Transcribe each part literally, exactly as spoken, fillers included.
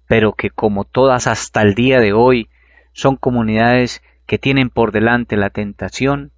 pero que como todas hasta el día de hoy son comunidades que tienen por delante la tentación,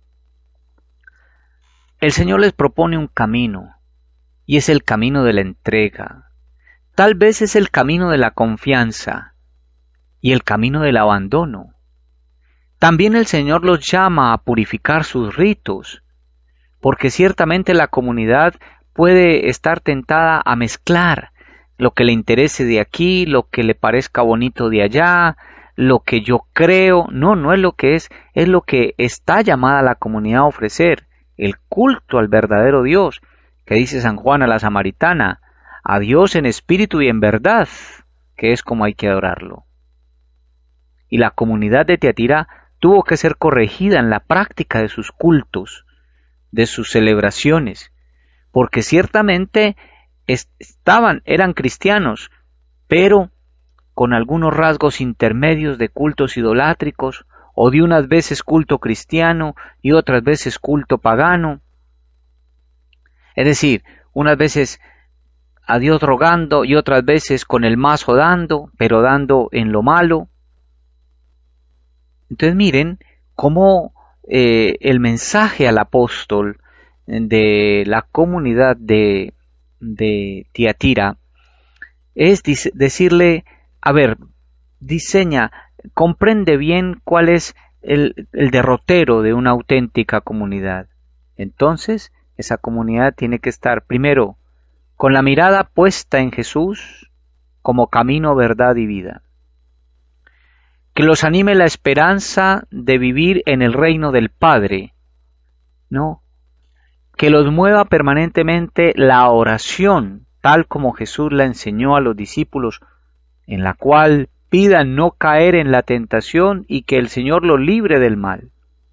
el Señor les propone un camino, y es el camino de la entrega. Tal vez es el camino de la confianza y el camino del abandono. También el Señor los llama a purificar sus ritos, porque ciertamente la comunidad puede estar tentada a mezclar lo que le interese de aquí, lo que le parezca bonito de allá, lo que yo creo. No, no es lo que es, es lo que está llamada la comunidad a ofrecer, el culto al verdadero Dios, que dice San Juan a la Samaritana, a Dios en espíritu y en verdad, que es como hay que adorarlo. Y la comunidad de Tiatira tuvo que ser corregida en la práctica de sus cultos, de sus celebraciones, porque ciertamente estaban, eran cristianos, pero con algunos rasgos intermedios de cultos idolátricos, o de unas veces culto cristiano y otras veces culto pagano. Es decir, unas veces a Dios rogando y otras veces con el mazo dando, pero dando en lo malo. Entonces miren cómo eh, el mensaje al apóstol de la comunidad de, de Tiatira es decirle, a ver, diseña, comprende bien cuál es el, el derrotero de una auténtica comunidad. Entonces, esa comunidad tiene que estar, primero, con la mirada puesta en Jesús como camino, verdad y vida. Que los anime la esperanza de vivir en el reino del Padre, ¿no? Que los mueva permanentemente la oración, tal como Jesús la enseñó a los discípulos, en la cual pidan no caer en la tentación y que el Señor los libre del mal.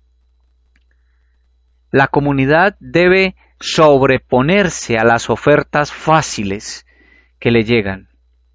La comunidad debe sobreponerse a las ofertas fáciles que le llegan,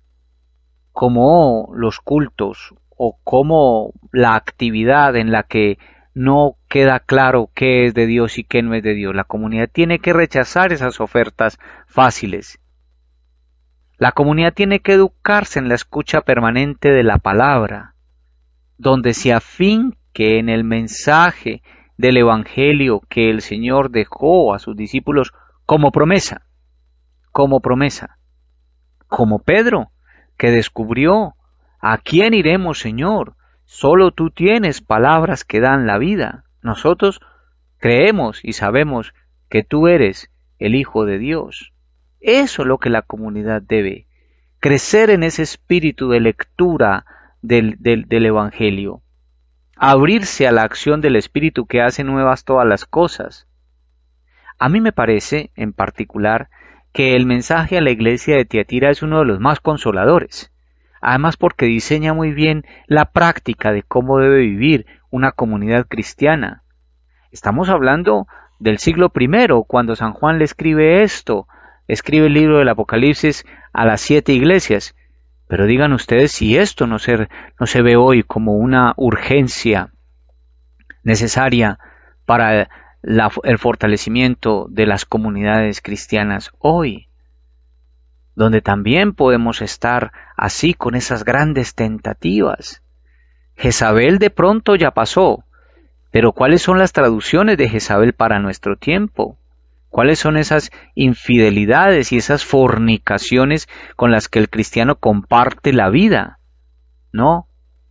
como los cultos o como la actividad en la que no queda claro qué es de Dios y qué no es de Dios. La comunidad tiene que rechazar esas ofertas fáciles. La comunidad tiene que educarse en la escucha permanente de la palabra, donde se afinque en el mensaje del Evangelio que el Señor dejó a sus discípulos como promesa, como promesa, como Pedro, que descubrió, ¿a quién iremos, Señor? Solo tú tienes palabras que dan la vida. Nosotros creemos y sabemos que tú eres el Hijo de Dios. Eso es lo que la comunidad debe, crecer en ese espíritu de lectura del, del, del Evangelio, abrirse a la acción del Espíritu que hace nuevas todas las cosas. A mí me parece, en particular, que el mensaje a la iglesia de Tiatira es uno de los más consoladores, además porque diseña muy bien la práctica de cómo debe vivir una comunidad cristiana. Estamos hablando del siglo primero, cuando San Juan le escribe esto, escribe el libro del Apocalipsis a las siete iglesias. Pero digan ustedes si esto no se, no se ve hoy como una urgencia necesaria para la, el fortalecimiento de las comunidades cristianas hoy, donde también podemos estar así con esas grandes tentativas. Jezabel de pronto ya pasó, pero ¿cuáles son las traducciones de Jezabel para nuestro tiempo? ¿Cuáles son esas infidelidades y esas fornicaciones con las que el cristiano comparte la vida? ¿No?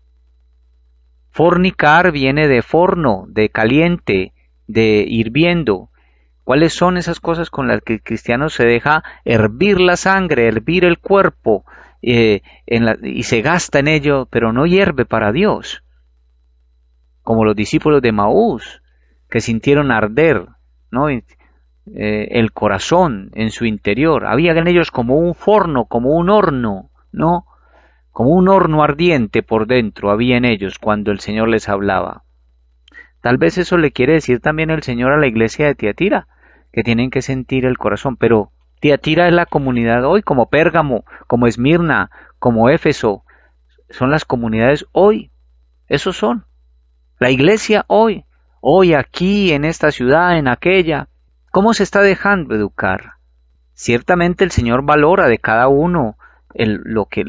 Fornicar viene de forno, de caliente, de hirviendo. ¿Cuáles son esas cosas con las que el cristiano se deja hervir la sangre, hervir el cuerpo, eh, en la, y se gasta en ello, pero no hierve para Dios? Como los discípulos de Maús, que sintieron arder, ¿no? Eh, el corazón en su interior. Había en ellos como un forno, como un horno, ¿no? Como un horno ardiente por dentro había en ellos cuando el Señor les hablaba. Tal vez eso le quiere decir también el Señor a la iglesia de Tiatira, que tienen que sentir el corazón. Pero Tiatira es la comunidad hoy, como Pérgamo, como Esmirna, como Éfeso. Son las comunidades hoy. Esos son. La iglesia hoy. Hoy aquí, en esta ciudad, en aquella. ¿Cómo se está dejando educar? Ciertamente el Señor valora de cada uno el, lo que